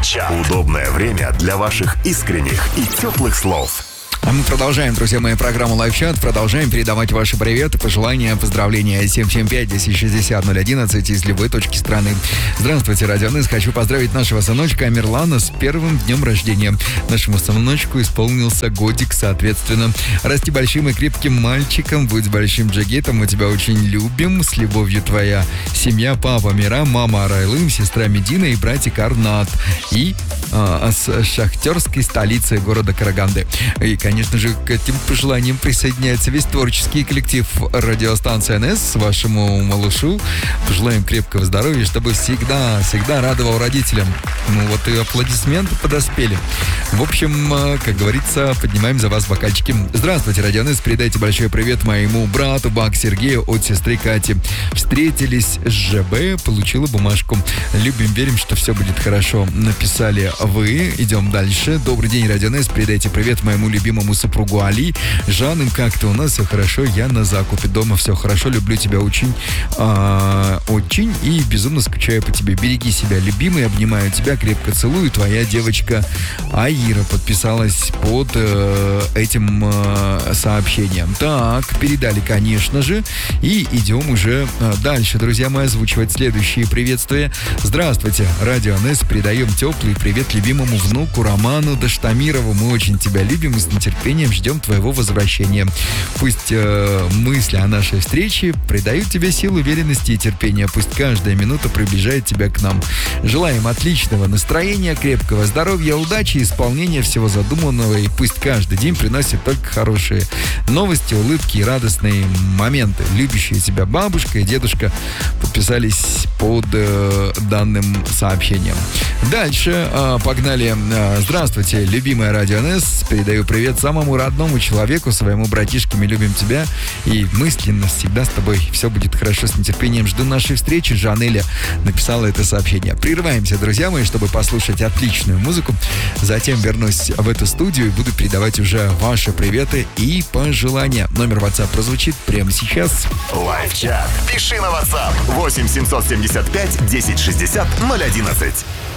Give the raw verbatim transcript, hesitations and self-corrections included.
Лайв-чат. Удобное время для ваших искренних и теплых слов. А мы продолжаем, друзья мои, программу Лайв-чат. Продолжаем передавать ваши приветы, пожелания, поздравления. семь семь пять десять шестьдесят ноль одиннадцать из любой точки страны. Здравствуйте, Радио эн эс. Хочу поздравить нашего сыночка Амирлана с первым днем рождения. Нашему сыночку исполнился годик, соответственно. Расти большим и крепким мальчиком, будь большим джигитом. Мы тебя очень любим. С любовью, твоя семья, папа Мира, мама Арайлым, сестра Медина и братик Арнат. И а, с шахтерской столицы города Караганды. И, конечно же, к этим пожеланиям присоединяется весь творческий коллектив радиостанции эн эс. Вашему малышу пожелаем крепкого здоровья, чтобы всегда, всегда радовал родителям. Ну вот и аплодисменты подоспели. В общем, как говорится, поднимаем за вас бокальчики. Здравствуйте, Радио эн эс. Передайте большой привет моему брату Бак Сергею от сестры Кати. Встретились с ЖБ, получила бумажку. Любим, верим, что все будет хорошо. Написали вы. Идем дальше. Добрый день, Радио эн эс. Передайте привет моему любимому супругу Али. Жан, как-то у нас все хорошо, я на закупе дома, все хорошо, люблю тебя очень, а, очень и безумно скучаю по тебе. Береги себя, любимый, обнимаю тебя, крепко целую. Твоя девочка Аира подписалась под э, этим э, сообщением. Так, передали, конечно же, и идем уже э, дальше, друзья мои, озвучивать следующие приветствия. Здравствуйте, Радио эн эс, передаем теплый привет любимому внуку Роману Даштамирову. Мы очень тебя любим и с нетерпением ждем твоего возвращения. Пусть э, мысли о нашей встрече придают тебе сил, уверенности и терпения. Пусть каждая минута приближает тебя к нам. Желаем отличного настроения, крепкого здоровья, удачи, исполнения всего задуманного. И пусть каждый день приносит только хорошие новости, улыбки и радостные моменты. Любящие тебя бабушка и дедушка подписались под э, данным сообщением. Дальше э, погнали. Э, здравствуйте, любимая Радио эн эс. Передаю привет самому родному человеку, своему братишке. Мы любим тебя и мысленно всегда с тобой все будет хорошо. С нетерпением жду нашей встречи. Жанеля написала это сообщение. Прерываемся, друзья мои, чтобы послушать отличную музыку. Затем вернусь в эту студию и буду передавать уже ваши приветы и пожелания. Номер WhatsApp прозвучит прямо сейчас. Лайв-чат. Пиши на WhatsApp восемь семьсот семьдесят пять десять шестьдесят ноль одиннадцать.